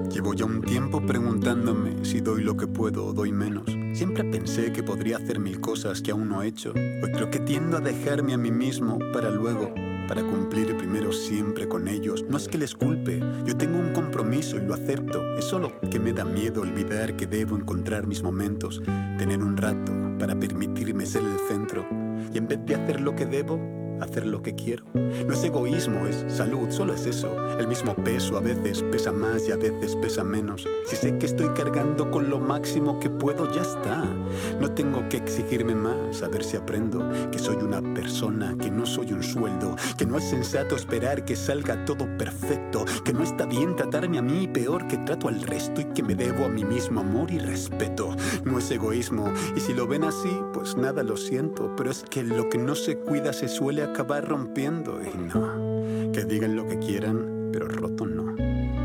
Llevo ya un tiempo preguntándome si doy lo que puedo o doy menos. Siempre pensé que podría hacer mil cosas que aún no he hecho. Hoy creo que tiendo a dejarme a mí mismo para luego, para cumplir primero siempre con ellos. No es que les culpe, yo tengo un compromiso y lo acepto. Es solo que me da miedo olvidar que debo encontrar mis momentos, tener un rato para permitirme ser el centro. Y en vez de hacer lo que debo, hacer lo que quiero. No es egoísmo, es salud, solo es eso. El mismo peso a veces pesa más y a veces pesa menos. Si sé que estoy cargando con lo máximo que puedo, ya está. No tengo que exigirme más, a ver si aprendo que soy una persona, que no soy un sueldo, que no es sensato esperar que salga todo perfecto, que no está bien tratarme a mí peor que trato al resto y que me debo a mí mismo amor y respeto. No es egoísmo, y si lo ven así, pues nada, lo siento, pero es que lo que no se cuida se suele acabar rompiendo. Y no, que digan lo que quieran, pero roto no.